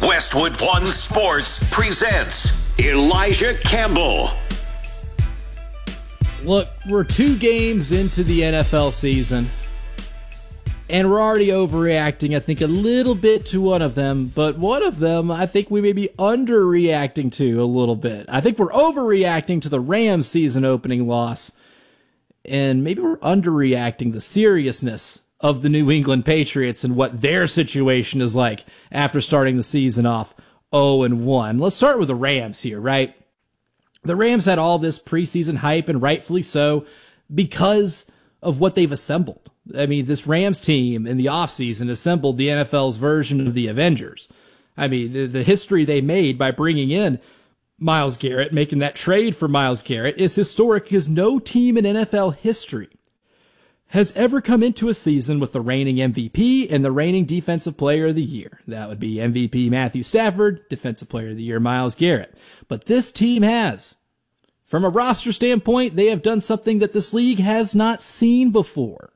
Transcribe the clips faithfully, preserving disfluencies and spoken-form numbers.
Westwood One Sports presents Elijah Campbell. Look, we're two games into the N F L season, and we're already overreacting, I think, a little bit to one of them, but one of them I think we may be underreacting to a little bit. I think we're overreacting to the Rams season opening loss, and maybe we're underreacting the seriousness of the New England Patriots and what their situation is like after starting the season off oh and one. Let's start with the Rams here, right? The Rams had all this preseason hype, and rightfully so, because of what they've assembled. I mean, this Rams team in the offseason assembled the N F L's version of the Avengers. I mean, the, the history they made by bringing in Myles Garrett, making that trade for Myles Garrett, is historic because no team in N F L history has ever come into a season with the reigning M V P and the reigning Defensive Player of the Year. That would be M V P Matthew Stafford, Defensive Player of the Year Myles Garrett. But this team has. From a roster standpoint, they have done something that this league has not seen before.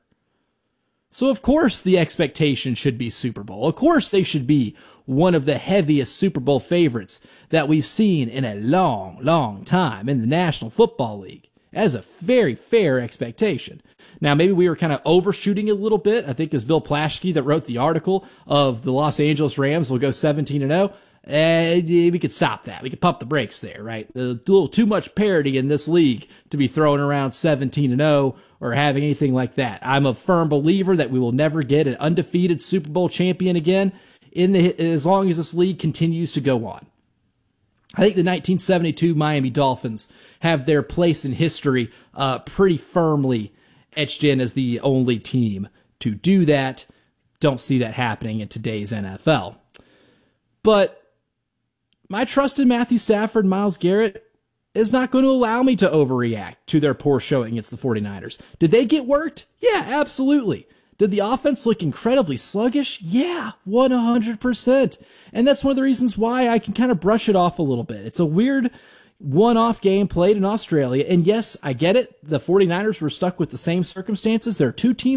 So of course the expectation should be Super Bowl. Of course they should be one of the heaviest Super Bowl favorites that we've seen in a long, long time in the National Football League. That is a very fair expectation. Now, maybe we were kind of overshooting a little bit. I think it was Bill Plaschke that wrote the article of the Los Angeles Rams will go seventeen and oh. And we could stop that. We could pump the brakes there, right? A little too much parity in this league to be throwing around seventeen and oh or having anything like that. I'm a firm believer that we will never get an undefeated Super Bowl champion again in the as long as this league continues to go on. I think the nineteen seventy-two Miami Dolphins have their place in history uh, pretty firmly etched in as the only team to do that. Don't see that happening in today's N F L. But my trust in Matthew Stafford and Myles Garrett is not going to allow me to overreact to their poor showing against the 49ers. Did they get worked? Yeah, absolutely. Did the offense look incredibly sluggish? Yeah, one hundred percent. And that's one of the reasons why I can kind of brush it off a little bit. It's a weird one-off game played in Australia. And yes, I get it. The 49ers were stuck with the same circumstances. There are two teams